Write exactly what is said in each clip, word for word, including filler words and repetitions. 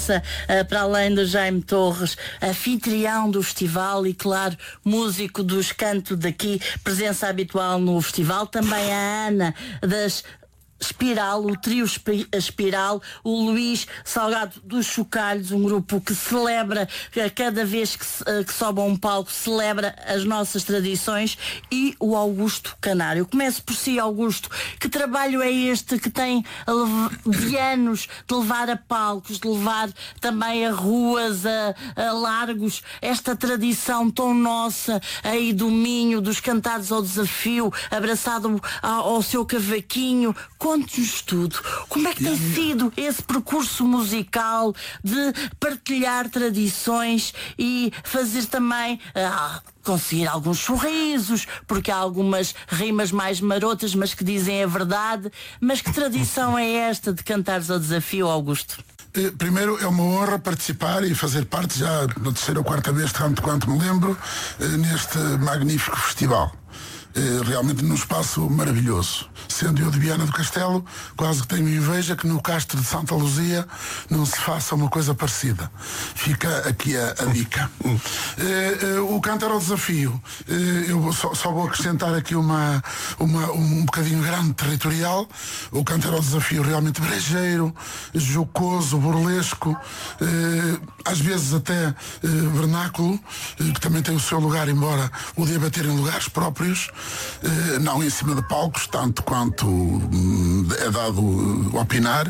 Para além do Jaime Torres, anfitrião do festival e, claro, músico dos Canto Daqui, presença habitual no festival. Também a Ana das Espiral, o trio Espiral, o Luís Salgado dos Chocalhos, um grupo que celebra, cada vez que, que sobe a um palco, celebra as nossas tradições, e o Augusto Canário. Começo por si, Augusto. Que trabalho é este que tem de anos de levar a palcos, de levar também a ruas, a, a largos, esta tradição tão nossa aí do Minho, dos cantados ao desafio, abraçado ao, ao seu cavaquinho? Conte-nos tudo. Como é que tem sido esse percurso musical de partilhar tradições e fazer também ah, conseguir alguns sorrisos, porque há algumas rimas mais marotas, mas que dizem a verdade. Mas que tradição é esta de cantares ao desafio, Augusto? Primeiro, é uma honra participar e fazer parte, já na terceira ou quarta vez, tanto quanto me lembro, neste magnífico festival. Realmente num espaço maravilhoso. Sendo eu de Viana do Castelo, quase que tenho inveja que no Castro de Santa Luzia não se faça uma coisa parecida. Fica aqui a, a dica. uh, uh, o Cantar ao Desafio, uh, eu só, só vou acrescentar aqui uma, uma, um bocadinho grande territorial. O Cantar ao Desafio realmente brejeiro, jocoso, burlesco, uh, às vezes até uh, vernáculo, uh, que também tem o seu lugar, embora o debater em lugares próprios. Uh, não em cima de palcos, tanto quanto uh, é dado opinar.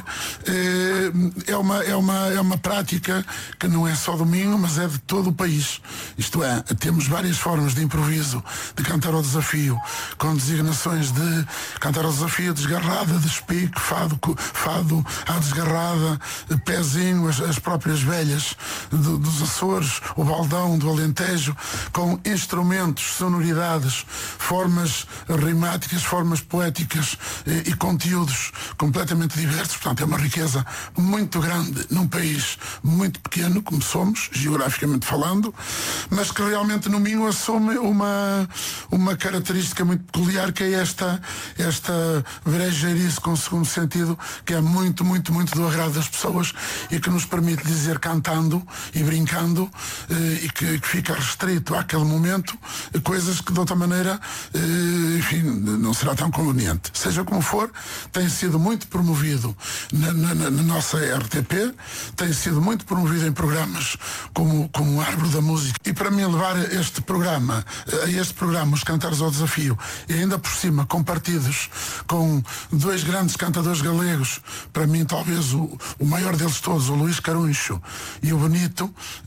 Uh, é, uma, é, uma, é uma prática que não é só do Minho, mas é de todo o país. Isto é, temos várias formas de improviso, de cantar ao desafio, com designações de cantar ao desafio, desgarrada, despique, fado, fado à desgarrada, pezinho, as, as próprias velhas do, dos Açores, o baldão do Alentejo, com instrumentos, sonoridades, formas rimáticas, formas poéticas e, e conteúdos completamente diversos. Portanto, é uma riqueza muito grande num país muito pequeno, como somos, geograficamente falando, mas que realmente no Minho assume uma, uma característica muito peculiar, que é esta, esta brejeirice com o segundo sentido, que é muito, muito, muito do agrado das pessoas e que nos permite dizer cantando e brincando eh, e que, que fica restrito àquele momento eh, coisas que de outra maneira Uh, enfim, não será tão conveniente. Seja como for, tem sido muito promovido na, na, na nossa R T P, tem sido muito promovido em programas como, como o Árvore da Música. E para mim levar este programa, a este programa, os Cantares ao Desafio, e ainda por cima compartidos com dois grandes cantadores galegos, para mim talvez o, o maior deles todos, o Luís Caruncho e o Bonito,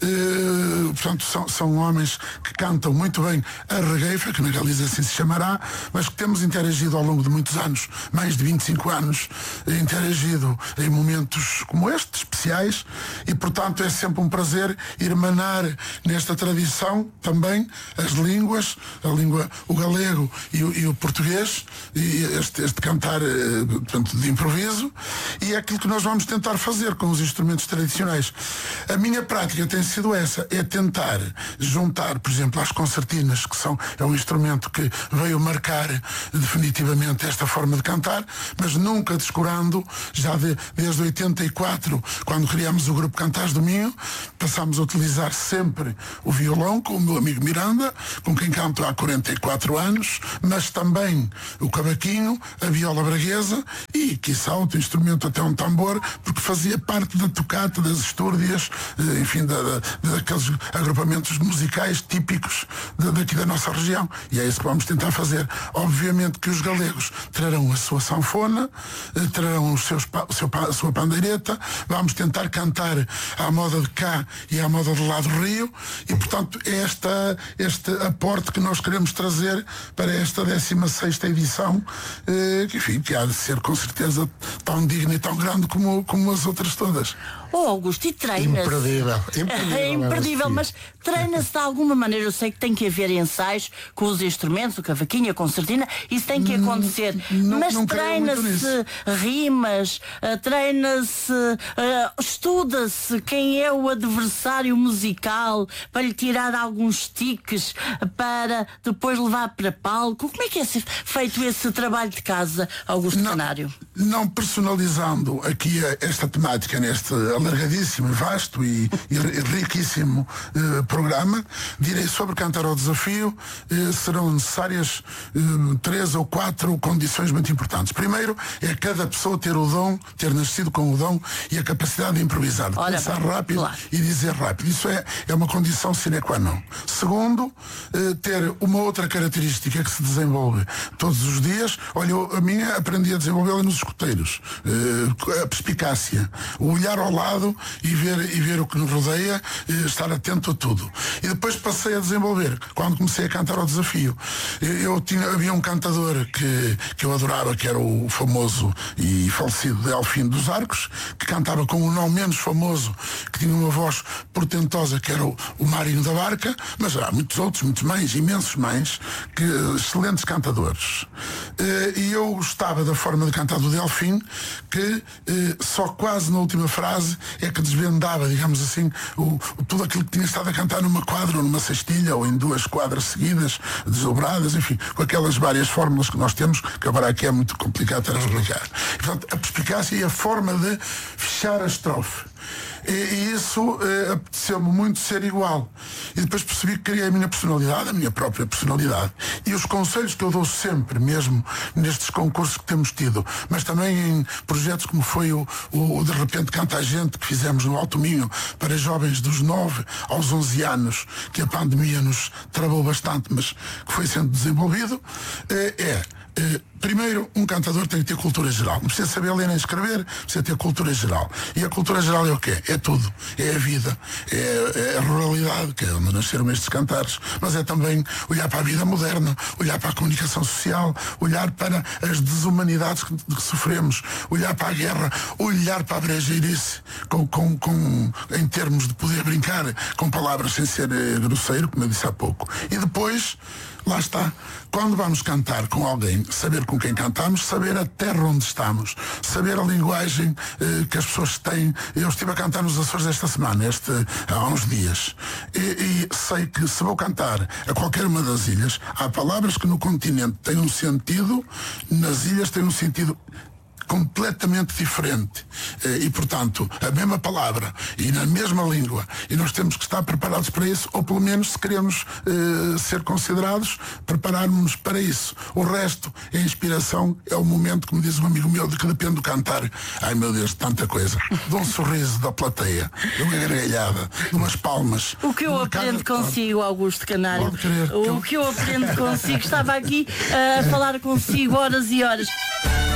uh, portanto são, são homens que cantam muito bem a regueifa, que na realização assim se chamará, mas que temos interagido ao longo de muitos anos, mais de vinte e cinco anos, interagido em momentos como este, especiais, e portanto é sempre um prazer irmanar nesta tradição também as línguas, a língua, o galego e o, e o português, e este, este cantar portanto, de improviso, e é aquilo que nós vamos tentar fazer com os instrumentos tradicionais. A minha prática tem sido essa, é tentar juntar, por exemplo, as concertinas, que são, é um instrumento que veio marcar definitivamente esta forma de cantar, mas nunca descurando, já de, desde oitenta e quatro, quando criámos o grupo Cantares do Minho, passámos a utilizar sempre o violão com o meu amigo Miranda, com quem canto há quarenta e quatro anos, mas também o cavaquinho, a viola braguesa e, quiçá, outro instrumento, até um tambor, porque fazia parte da tocata, das estúrdias, enfim, da, da, daqueles agrupamentos musicais típicos da, daqui da nossa região. E é isso que vamos tentar fazer. Obviamente que os galegos trarão a sua sanfona, trarão os seus, o seu, a sua pandeireta, vamos tentar cantar à moda de cá e à moda do lado do Rio, e portanto é esta, este aporte que nós queremos trazer para esta décima sexta edição, eh, que, enfim, que há de ser com certeza tão digna e tão grande como, como as outras todas. Oh, Augusto, e treina-se? Imperdível. Imperdível, é imperdível, mas treina-se de alguma maneira. Eu sei que tem que haver ensaios com os instrumentos, o cavaquinho, a concertina, isso tem que acontecer. Não, mas não treina-se rimas, uh, treina-se, uh, estuda-se quem é o adversário musical para lhe tirar alguns tiques para depois levar para palco. Como é que é feito esse trabalho de casa, Augusto não, Canário? Não personalizando aqui esta temática neste alargadíssimo, vasto e, e riquíssimo eh, programa. Direi sobre Cantar ao Desafio, eh, serão necessárias eh, três ou quatro condições muito importantes. Primeiro é cada pessoa ter o dom, ter nascido com o dom e a capacidade de improvisar, de Olha, pensar rápido, claro, e dizer rápido. Isso é, é uma condição sine qua non. Segundo, eh, ter uma outra característica que se desenvolve todos os dias. Olha, eu, a minha aprendi a desenvolvê-la nos escuteiros. Eh, a perspicácia, o olhar ao lado e ver, e ver o que nos rodeia, eh, estar atento a tudo. E depois passei a desenvolver, quando comecei a cantar ao desafio. Eu, eu tinha, havia um cantador que, que eu adorava, que era o famoso e falecido Delfim dos Arcos, que cantava com um não menos famoso, que tinha uma voz portentosa, que era o, o Marinho da Barca, mas há muitos outros, muitos mais, imensos mais, que, excelentes cantadores. E eu gostava da forma de cantar do Delfim, que só quase na última frase é que desvendava, digamos assim, o, o, tudo aquilo que tinha estado a cantar numa quadra, ou numa cestilha, ou em duas quadras seguidas, desdobradas, enfim, com aquelas várias fórmulas que nós temos, que agora aqui é muito complicado para explicar. E, portanto, a perspicácia e a forma de fechar a estrofe. E, e isso eh, apeteceu-me muito ser igual. E depois percebi que criei a minha personalidade, a minha própria personalidade. E os conselhos que eu dou sempre, mesmo nestes concursos que temos tido, mas também em projetos como foi o, o, o De Repente Canta a Gente, que fizemos no Alto Minho, para jovens dos nove aos onze anos, que a pandemia nos travou bastante, mas que foi sendo desenvolvido, eh, é... Uh, primeiro, um cantador tem que ter cultura geral. Não precisa saber ler nem escrever, precisa ter cultura geral. E a cultura geral é o quê? É tudo. É a vida, é, é a ruralidade, que é onde nasceram estes cantares, mas é também olhar para a vida moderna, olhar para a comunicação social, olhar para as desumanidades que, de que sofremos, olhar para a guerra, olhar para a brejeirice, com, com, com, em termos de poder brincar com palavras sem ser eh, grosseiro, como eu disse há pouco. E depois, lá está, quando vamos cantar com alguém, saber com quem cantamos, saber a terra onde estamos, saber a linguagem eh, que as pessoas têm. Eu estive a cantar nos Açores esta semana, este, há uns dias, e, e sei que se vou cantar a qualquer uma das ilhas, há palavras que no continente têm um sentido, nas ilhas têm um sentido completamente diferente e, portanto, a mesma palavra e na mesma língua, e nós temos que estar preparados para isso, ou pelo menos, se queremos eh, ser considerados, prepararmos-nos para isso. O resto é inspiração, é o momento, como diz um amigo meu, de que depende do cantar. Ai meu Deus, tanta coisa, de um sorriso da plateia, de uma gargalhada, de umas palmas. O que eu aprendo cara... consigo, Augusto Canário, o que eu aprendo consigo, estava aqui uh, a falar consigo horas e horas.